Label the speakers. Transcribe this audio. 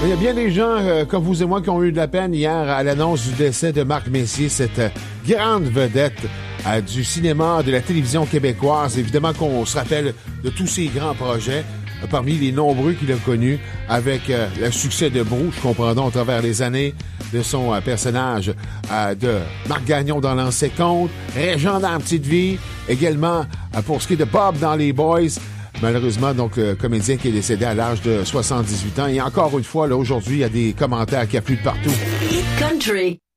Speaker 1: Il y a bien des gens comme vous et moi qui ont eu de la peine hier à l'annonce du décès de Marc Messier, cette grande vedette du cinéma, de la télévision québécoise. Évidemment qu'on se rappelle de tous ses grands projets, parmi les nombreux qu'il a connus, avec le succès de Brou, je comprends donc, à travers les années, de son personnage de Marc Gagnon dans L'Ancien Compte, Régent dans La Petite Vie, également pour ce qui est de Bob dans Les Boys. Malheureusement, donc, le comédien qui est décédé à l'âge de 78 ans. Et encore une fois, là, aujourd'hui, il y a des commentaires qui affluent de partout.
Speaker 2: Hit Country.